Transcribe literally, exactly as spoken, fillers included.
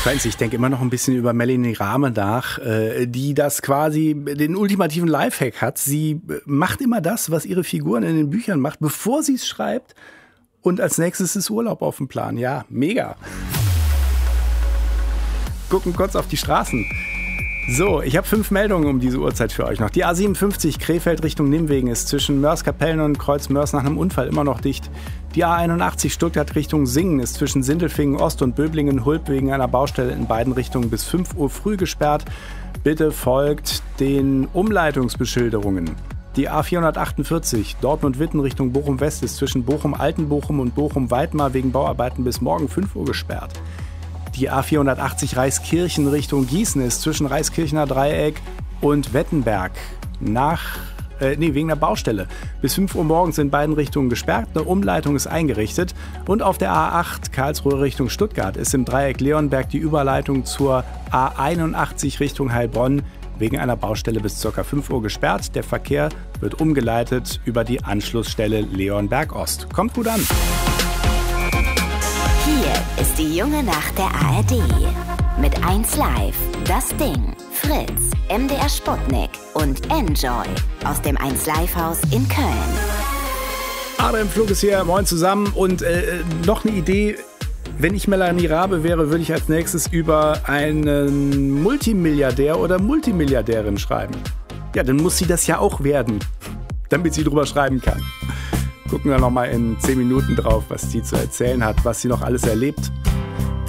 Friends, ich denke immer noch ein bisschen über Melanie Rahme nach, die das quasi den ultimativen Lifehack hat. Sie macht immer das, was ihre Figuren in den Büchern macht, bevor sie es schreibt. Und als nächstes ist Urlaub auf dem Plan. Ja, mega. Gucken kurz auf die Straßen. So, ich habe fünf Meldungen um diese Uhrzeit für euch noch. Die A siebenundfünfzig Krefeld Richtung Nimwegen ist zwischen Mörs-Kapellen und Kreuz-Mörs nach einem Unfall immer noch dicht. Die A einundachtzig Stuttgart Richtung Singen ist zwischen Sindelfingen Ost und Böblingen-Hulp wegen einer Baustelle in beiden Richtungen bis fünf Uhr früh gesperrt. Bitte folgt den Umleitungsbeschilderungen. Die A vierhundertachtundvierzig Dortmund-Witten Richtung Bochum-West ist zwischen Bochum-Altenbochum und Bochum-Weidmar wegen Bauarbeiten bis morgen fünf Uhr gesperrt. Die A vierhundertachtzig Reiskirchen Richtung Gießen ist zwischen Reiskirchener Dreieck und Wettenberg nach, äh, nee, wegen der Baustelle. Bis fünf Uhr morgens in beiden Richtungen gesperrt, eine Umleitung ist eingerichtet. Und auf der A acht Karlsruhe Richtung Stuttgart ist im Dreieck Leonberg die Überleitung zur A einundachtzig Richtung Heilbronn wegen einer Baustelle bis ca. fünf Uhr gesperrt. Der Verkehr wird umgeleitet über die Anschlussstelle Leonberg Ost. Kommt gut an! Hier ist die junge Nacht der A R D. Mit eins Live, Das Ding, Fritz, M D R Sputnik und Enjoy aus dem eins Live Haus in Köln. Adrian Flug ist hier, moin zusammen. Und äh, noch eine Idee, wenn ich Melanie Rabe wäre, würde ich als nächstes über einen Multimilliardär oder Multimilliardärin schreiben. Ja, dann muss sie das ja auch werden, damit sie drüber schreiben kann. Gucken wir noch mal in zehn Minuten drauf, was sie zu erzählen hat, was sie noch alles erlebt.